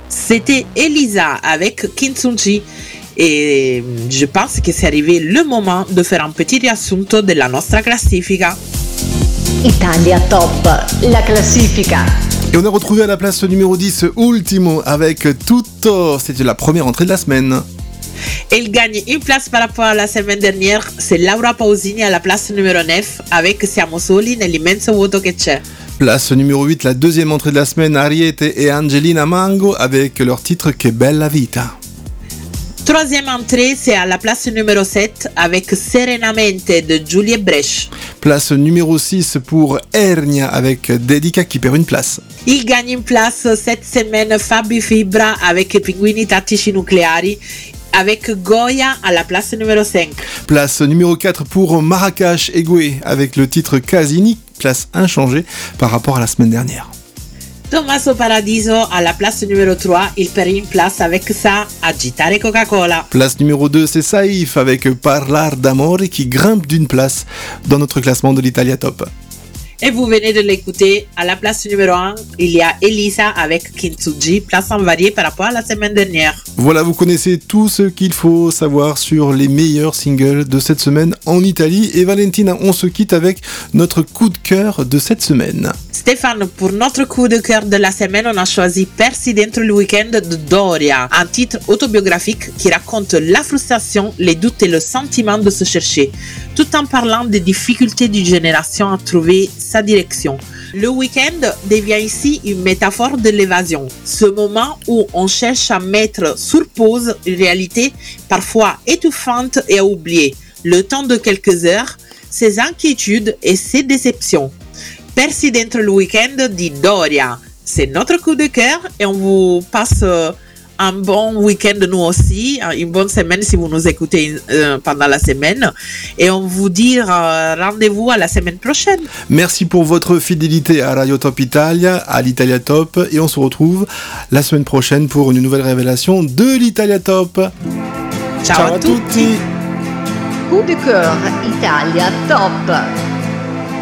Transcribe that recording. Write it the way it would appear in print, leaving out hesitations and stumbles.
C'était Elisa avec Kintsugi. E je pense que c'est arrivé le moment de faire un petit riassunto della nostra classifica. Italia Top, la classifica. Et on a retrouvé à la place numéro 10 Ultimo avec Tutto. C'était la première entrée de la semaine. Elle gagne une place par rapport à la semaine dernière. C'est Laura Pausini à la place numéro 9 avec Siamo soli nell'immenso vuoto che c'è. Place numéro 8, la deuxième entrée de la semaine, Ariete et Angelina Mango avec leur titre Che bella vita. Troisième entrée, c'est à la place numéro 7 avec Serenamente de Julie Bresch. Place numéro 6 pour Ernia avec Dedica qui perd une place. Il gagne une place cette semaine Fabio Fibra avec Pinguini Tattici Nucleari avec Goya à la place numéro 5. Place numéro 4 pour Marrakech Egue avec le titre Casini, place inchangée par rapport à la semaine dernière. Tommaso Paradiso à la place numéro 3, il perd une place avec ça, Agitare Coca-Cola. Place numéro 2, c'est Saïf avec Parlar d'Amore qui grimpe d'une place dans notre classement de l'Italia Top. Et vous venez de l'écouter, à la place numéro 1, il y a Elisa avec Kintsugi, place en variée par rapport à la semaine dernière. Voilà, vous connaissez tout ce qu'il faut savoir sur les meilleurs singles de cette semaine en Italie. Et Valentina, on se quitte avec notre coup de cœur de cette semaine. Stéphane, pour notre coup de cœur de la semaine, on a choisi Persi dentro il week-end de Doria, un titre autobiographique qui raconte la frustration, les doutes et le sentiment de se chercher, tout en parlant des difficultés d'une génération à trouver sa direction. Le week-end devient ici une métaphore de l'évasion, ce moment où on cherche à mettre sur pause une réalité parfois étouffante et à oublier, le temps de quelques heures, ses inquiétudes et ses déceptions. Persi dentro il week-end di Doria, c'est notre coup de cœur et on vous passe un bon week-end nous aussi, une bonne semaine si vous nous écoutez pendant la semaine et on vous dit rendez-vous à la semaine prochaine. Merci pour votre fidélité à Radio Top Italia, à l'Italia Top et on se retrouve la semaine prochaine pour une nouvelle révélation de l'Italia Top. Ciao à tutti. Coup de cœur Italia Top.